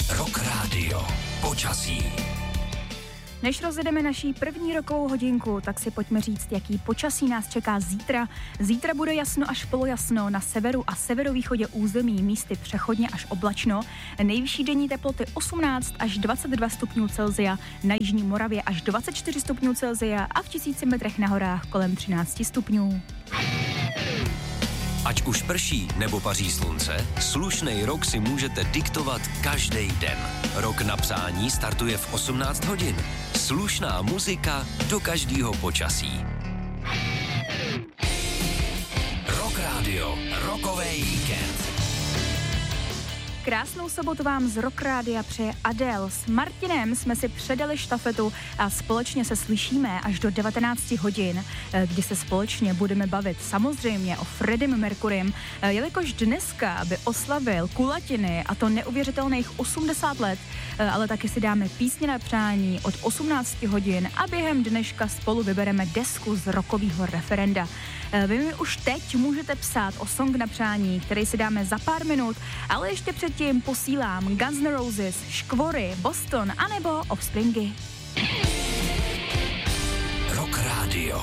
Rock Radio. Počasí. Než rozjedeme naší první rokovou hodinku, tak si pojďme říct, jaký počasí nás čeká zítra. Zítra bude jasno až polojasno, na severu a severovýchodě území místy přechodně až oblačno. Nejvyšší denní teploty 18 až 22 stupňů Celsia, na jižní Moravě až 24 stupňů Celsia a v 1000 metrech na horách kolem 13 stupňů. Ať už prší nebo paří slunce, slušnej rok si můžete diktovat každý den. Rok na přání startuje v 18 hodin. Slušná muzika do každého počasí. Rock Radio, rokový víkend. Krásnou sobotu vám z Rock Rádia přeje Adele. S Martinem jsme si předali štafetu a společně se slyšíme až do 19 hodin, kdy se společně budeme bavit samozřejmě o Freddym Mercurym, jelikož dneska by oslavil kulatiny a to neuvěřitelných 80 let, ale taky si dáme písně na přání od 18 hodin a během dneška spolu vybereme desku z rockového referenda. Vy mi už teď můžete psát o song na přání, který si dáme za pár minut, ale ještě předtím posílám Guns N' Roses, Škvory, Boston anebo Offspringy. Rock Radio.